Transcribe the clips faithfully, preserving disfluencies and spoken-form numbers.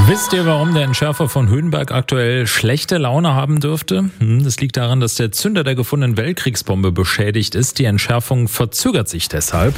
Wisst ihr, warum der Entschärfer von Höhenberg aktuell schlechte Laune haben dürfte? Das liegt daran, dass der Zünder der gefundenen Weltkriegsbombe beschädigt ist. Die Entschärfung verzögert sich deshalb.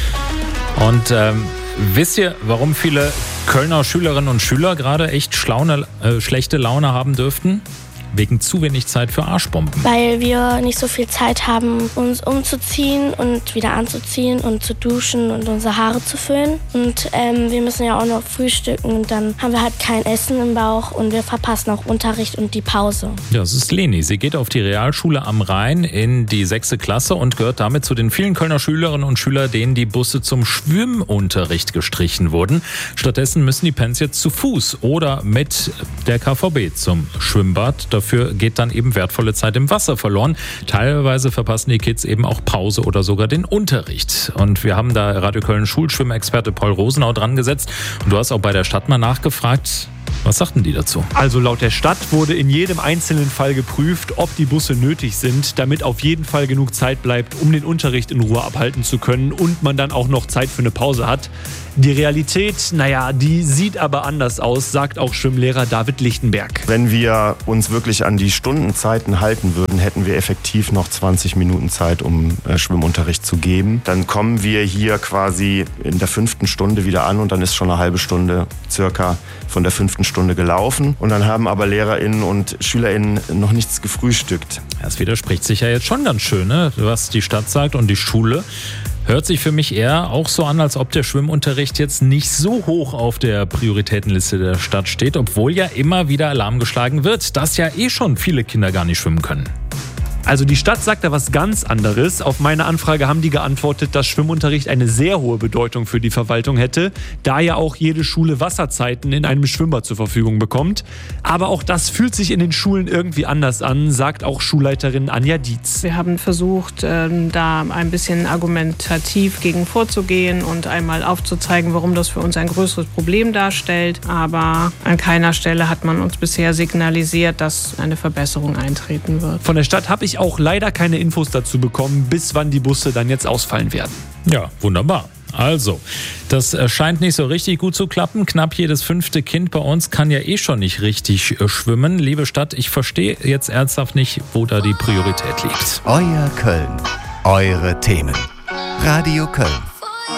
Und ähm, wisst ihr, warum viele Kölner Schülerinnen und Schüler gerade echt schlaune, äh, schlechte Laune haben dürften? Wegen zu wenig Zeit für Arschbomben. Weil wir nicht so viel Zeit haben, uns umzuziehen und wieder anzuziehen und zu duschen und unsere Haare zu föhnen. Und ähm, wir müssen ja auch noch frühstücken und dann haben wir halt kein Essen im Bauch und wir verpassen auch Unterricht und die Pause. Ja, das ist Leni. Sie geht auf die Realschule am Rhein in die sechste Klasse und gehört damit zu den vielen Kölner Schülerinnen und Schülern, denen die Busse zum Schwimmunterricht gestrichen wurden. Stattdessen müssen die Pens jetzt zu Fuß oder mit der K V B zum Schwimmbad. Dafür geht dann eben wertvolle Zeit im Wasser verloren. Teilweise verpassen die Kids eben auch Pause oder sogar den Unterricht. Und wir haben da Radio Köln Schulschwimmexperte Paul Rosenau dran gesetzt. Und du hast auch bei der Stadt mal nachgefragt. Was sagten die dazu? Also laut der Stadt wurde in jedem einzelnen Fall geprüft, ob die Busse nötig sind, damit auf jeden Fall genug Zeit bleibt, um den Unterricht in Ruhe abhalten zu können und man dann auch noch Zeit für eine Pause hat. Die Realität, naja, die sieht aber anders aus, sagt auch Schwimmlehrer David Lichtenberg. Wenn wir uns wirklich an die Stundenzeiten halten würden, hätten wir effektiv noch zwanzig Minuten Zeit, um äh, Schwimmunterricht zu geben. Dann kommen wir hier quasi in der fünften Stunde wieder an und dann ist schon eine halbe Stunde circa von der fünften Stunde gelaufen. Und dann haben aber LehrerInnen und SchülerInnen noch nichts gefrühstückt. Das widerspricht sich ja jetzt schon ganz schön, ne? Was die Stadt sagt und die Schule. Hört sich für mich eher auch so an, als ob der Schwimmunterricht jetzt nicht so hoch auf der Prioritätenliste der Stadt steht, obwohl ja immer wieder Alarm geschlagen wird, dass ja eh schon viele Kinder gar nicht schwimmen können. Also die Stadt sagt da was ganz anderes. Auf meine Anfrage haben die geantwortet, dass Schwimmunterricht eine sehr hohe Bedeutung für die Verwaltung hätte, da ja auch jede Schule Wasserzeiten in einem Schwimmbad zur Verfügung bekommt. Aber auch das fühlt sich in den Schulen irgendwie anders an, sagt auch Schulleiterin Anja Dietz. Wir haben versucht, da ein bisschen argumentativ gegen vorzugehen und einmal aufzuzeigen, warum das für uns ein größeres Problem darstellt. Aber an keiner Stelle hat man uns bisher signalisiert, dass eine Verbesserung eintreten wird. Von der Stadt habe ich auch leider keine Infos dazu bekommen, bis wann die Busse dann jetzt ausfallen werden. Ja, wunderbar. Also, das scheint nicht so richtig gut zu klappen. Knapp jedes fünfte Kind bei uns kann ja eh schon nicht richtig schwimmen. Liebe Stadt, ich verstehe jetzt ernsthaft nicht, wo da die Priorität liegt. Euer Köln. Eure Themen. Radio Köln.